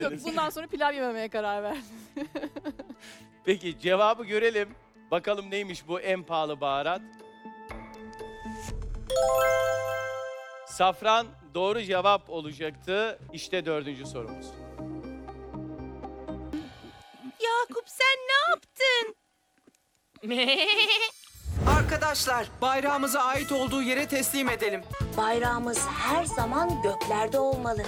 Yok, bundan sonra pilav yememeye karar verdim. Peki cevabı görelim. Bakalım neymiş bu en pahalı baharat? Safran doğru cevap olacaktı. İşte 4. sorumuz. Yakup sen ne yaptın? Arkadaşlar, bayrağımıza ait olduğu yere teslim edelim. Bayrağımız her zaman göklerde olmalı.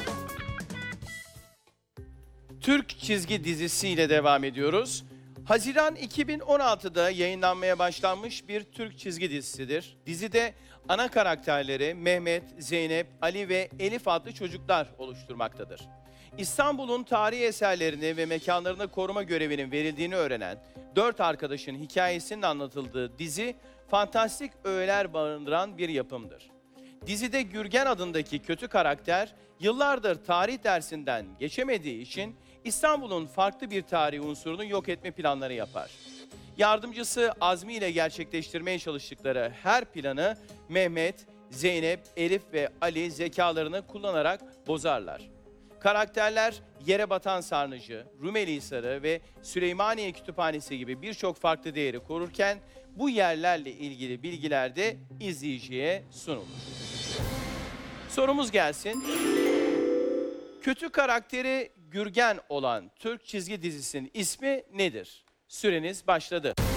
Türk çizgi dizisiyle devam ediyoruz. Haziran 2016'da yayınlanmaya başlanmış bir Türk çizgi dizisidir. Dizide ana karakterleri Mehmet, Zeynep, Ali ve Elif adlı çocuklar oluşturmaktadır. İstanbul'un tarihi eserlerini ve mekanlarını koruma görevinin verildiğini öğrenen 4 arkadaşın hikayesinin anlatıldığı dizi, fantastik öğeler barındıran bir yapımdır. Dizide Gürgen adındaki kötü karakter yıllardır tarih dersinden geçemediği için İstanbul'un farklı bir tarihi unsurunu yok etme planları yapar. Yardımcısı Azmi ile gerçekleştirmeye çalıştıkları her planı Mehmet, Zeynep, Elif ve Ali zekalarını kullanarak bozarlar. Karakterler Yere Batan Sarnıcı, Rumeli Hisarı ve Süleymaniye Kütüphanesi gibi birçok farklı değeri korurken bu yerlerle ilgili bilgiler de izleyiciye sunulur. Sorumuz gelsin. Kötü karakteri Gürgen olan Türk çizgi dizisinin ismi nedir? Süreniz başladı.